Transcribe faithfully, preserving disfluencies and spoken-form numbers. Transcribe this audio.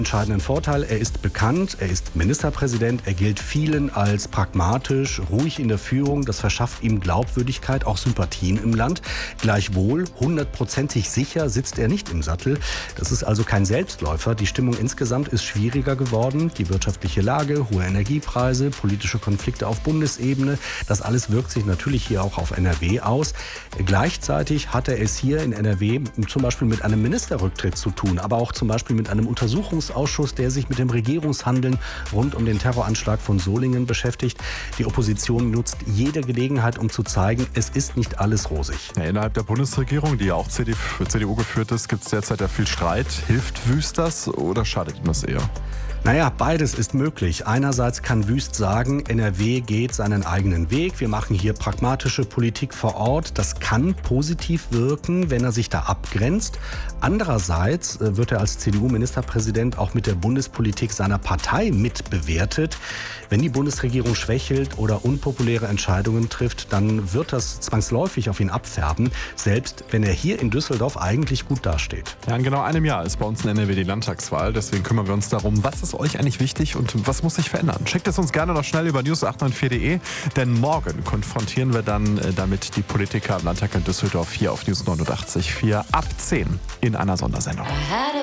Entscheidenden Vorteil, er ist bekannt, er ist Ministerpräsident, er gilt vielen als pragmatisch, ruhig in der Führung, das verschafft ihm Glaubwürdigkeit, auch Sympathien im Land. Gleichwohl, hundertprozentig sicher sitzt er nicht im Sattel. Das ist also kein Selbstläufer. Die Stimmung insgesamt ist schwieriger geworden. Die wirtschaftliche Lage, hohe Energiepreise, politische Konflikte auf Bundesebene, das alles wirkt sich natürlich hier auch auf N R W aus. Gleichzeitig hat er es hier in N R W zum Beispiel mit einem Ministerrücktritt zu tun, aber auch zum Beispiel mit einem Untersuchungsausschuss, der sich mit dem Regierungshandeln rund um den Terroranschlag von Solingen beschäftigt. Die Opposition nutzt jede Gelegenheit, um zu zeigen, es ist nicht alles rosig. Ja, innerhalb der Bundesregierung, die ja auch C D U geführt ist, gibt es derzeit ja viel Streit. Hilft Wüst das oder schadet ihm das eher? Naja, beides ist möglich. Einerseits kann Wüst sagen, N R W geht seinen eigenen Weg. Wir machen hier pragmatische Politik vor Ort. Das kann positiv wirken, wenn er sich da abgrenzt. Andererseits wird er als C D U-Ministerpräsident auch mit der Bundespolitik seiner Partei mitbewertet. Wenn die Bundesregierung schwächelt oder unpopuläre Entscheidungen trifft, dann wird das zwangsläufig auf ihn abfärben, selbst wenn er hier in Düsseldorf eigentlich gut dasteht. Ja, in genau einem Jahr ist bei uns in N R W die Landtagswahl. Deswegen kümmern wir uns darum, was ist euch eigentlich wichtig und was muss sich verändern? Schickt es uns gerne noch schnell über news acht neun vier punkt de, denn morgen konfrontieren wir dann äh, damit die Politiker im Landtag in Düsseldorf hier auf News neunundachtzig Komma vier ab zehn in einer Sondersendung.